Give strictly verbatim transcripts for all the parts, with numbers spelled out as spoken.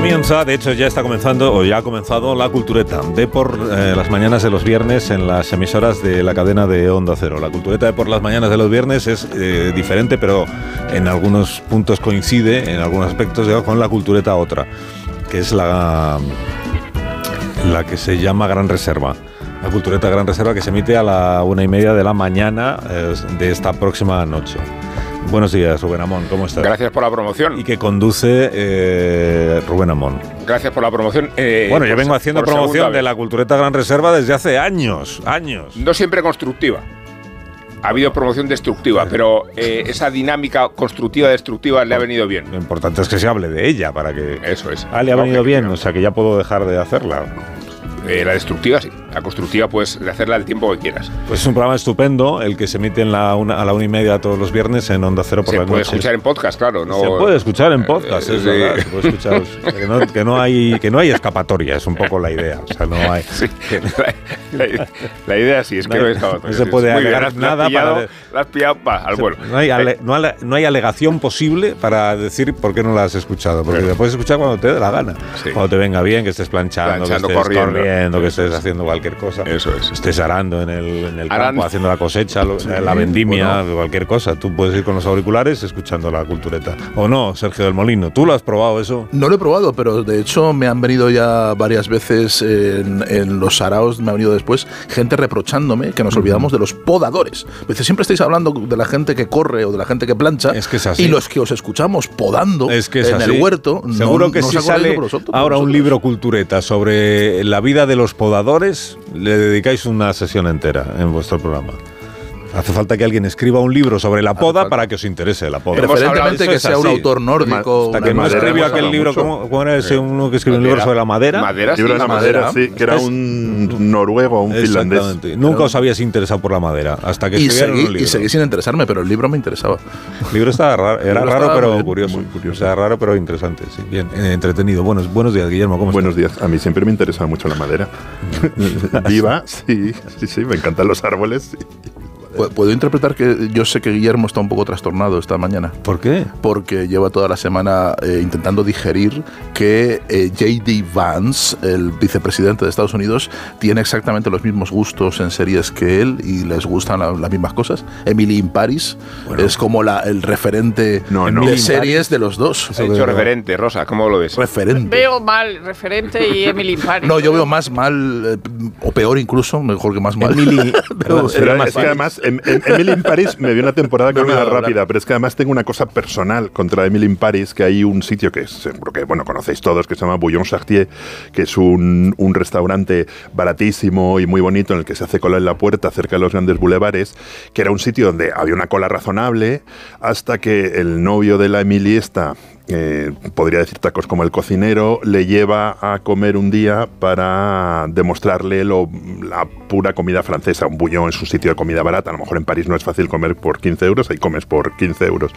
Comienza, de hecho ya está comenzando, o ya ha comenzado La Cultureta, de por eh, las mañanas de los viernes en las emisoras de la cadena de Onda Cero. La Cultureta de por las mañanas de los viernes es eh, diferente, pero en algunos puntos coincide, en algunos aspectos, digamos, con La Cultureta otra, que es la, la que se llama Gran Reserva. La Cultureta Gran Reserva, que se emite a la una y media de la mañana eh, de esta próxima noche. Buenos días, Rubén Amón, ¿cómo estás? Gracias por la promoción. Y que conduce eh, Rubén Amón. Gracias por la promoción. Eh, bueno, yo por, vengo haciendo promoción de la Cultureta Gran Reserva desde hace años, años. No siempre constructiva. Ha habido promoción destructiva, pero eh, esa dinámica constructiva destructiva le ha venido bien. Lo importante es que se hable de ella para que... Eso es. Ah, le ha venido bien, o sea que ya puedo dejar de hacerla. Eh, la destructiva sí, la constructiva puedes hacerla el tiempo que quieras. Pues es un programa estupendo, el que se emite en la una, a la una y media todos los viernes en Onda Cero por la noche. Se puede escuchar en podcast, claro. No, se puede escuchar en podcast, eh, es sí. verdad. Se puede escuchar, que, no, que, no hay, que no hay escapatoria, es un poco la idea. O sea, no hay... Sí, la, la, la idea sí es que no, no hay escapatoria. No se puede sí, alegar bien, nada pillado, para... La has pillado, va, al vuelo. No hay, ale, no, ale, no hay alegación posible para decir por qué no la has escuchado, porque la puedes escuchar cuando te dé la gana. Sí. Cuando te venga bien, que estés planchando, planchando que estés corriendo, corriendo, que estés haciendo cualquier cosa. Eso es. Estés arando en el, en el Aran... campo, haciendo la cosecha, lo, sí, la vendimia, bueno. cualquier cosa. Tú puedes ir con los auriculares escuchando La Cultureta. ¿O no, Sergio del Molino? ¿Tú lo has probado eso? No lo he probado, pero de hecho me han venido ya varias veces en, en los saraos, me ha venido después gente reprochándome que nos olvidamos uh-huh. de los podadores. Dice, siempre estáis hablando de la gente que corre o de la gente que plancha. Es que es así. Y los que os escuchamos podando es que es en así. el huerto. Seguro no, que no si sale vosotros, ahora vosotros. un libro Cultureta sobre la vida de los podadores, le dedicáis una sesión entera en vuestro programa. Hace falta que alguien escriba un libro sobre la poda para que os interese la poda. Preferentemente que sea un autor nórdico. Hasta que no escribió aquel libro, ¿cómo, ¿cómo era ese uno que escribió un libro sobre la madera? Madera, sí, libro de la madera, madera, sí, que era un noruego o un finlandés. Nunca pero, os habíais interesado por la madera, hasta que y escribieron seguí, un libro. Y seguí sin interesarme, pero el libro me interesaba. El libro estaba raro, era libro raro pero muy, curioso. Muy curioso. O sea, raro pero interesante, sí. Bien, eh, entretenido. Buenos, buenos días, Guillermo, ¿cómo Buenos estás? días. A mí siempre me interesa mucho la madera. Viva, sí, sí, sí, me encantan los árboles. Sí. Puedo interpretar que yo sé que Guillermo está un poco trastornado esta mañana. ¿Por qué? Porque lleva toda la semana eh, intentando digerir que eh, J D Vance, el vicepresidente de Estados Unidos, tiene exactamente los mismos gustos en series que él y les gustan la, las mismas cosas. Emily in Paris bueno. es como la, el referente no, no. de series de los dos. He dicho referente, Rosa, ¿cómo lo ves? Referente. Veo mal referente y Emily in Paris. No, yo veo más mal, eh, o peor incluso, mejor que más mal. Emily, pero, pero es que además En, en Emily in Paris me dio una temporada que no, era rápida, hablar. Pero es que además tengo una cosa personal contra Emily in Paris, que hay un sitio que seguro que bueno conocéis todos, que se llama Bouillon Chartier, que es un, un restaurante baratísimo y muy bonito en el que se hace cola en la puerta cerca de los grandes bulevares, que era un sitio donde había una cola razonable hasta que el novio de la Emily esta, Eh, podría decir tacos como el cocinero, le lleva a comer un día para demostrarle lo, la pura comida francesa. Un bouillon es un sitio de comida barata, a lo mejor en París no es fácil comer por quince euros, ahí comes por quince euros.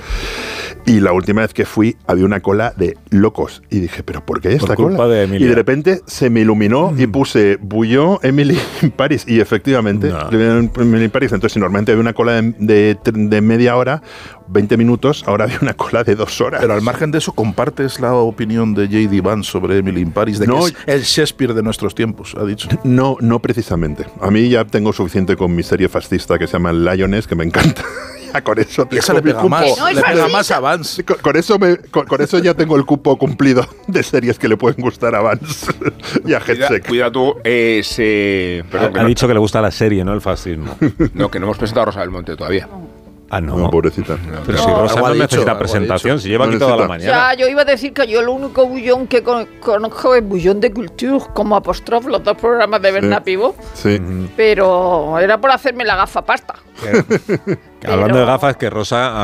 Y la última vez que fui había una cola de locos y dije, ¿pero por qué esta por cola? De y de repente se me iluminó mm. y puse bouillon Emily in Paris y efectivamente no. Emily in Paris. Entonces si normalmente había una cola de, de, de media hora, veinte minutos, ahora había una cola de dos horas. Pero al margen de eso, ¿compartes la opinión de J D Vance sobre Emily in Paris? De no, que es el Shakespeare de nuestros tiempos, ha dicho. No, no precisamente. A mí ya tengo suficiente con mi serie fascista que se llama Lioness, que me encanta. Ya con eso y esa le pega, más, no le pega más a Vance. Con, con, eso me, con, con eso ya tengo el cupo cumplido de series que le pueden gustar a Vance y a Headsec. Cuida, cuida tú, eh, se, perdón, ha, que ha no, dicho que le gusta la serie, no el fascismo. No, que no hemos presentado a Rosa del Monte todavía. Ah, no. no, pobrecita. No, pero no, si Rosa no necesita dicho, presentación, si lleva aquí toda la mañana. Ya, yo iba a decir que yo el único bullón que con, conozco es Bullón de Culture, como Apostrophe, los dos programas de Bernat Pivot. Sí. Pero era por hacerme la gafa pasta. Hablando de gafas, que Rosa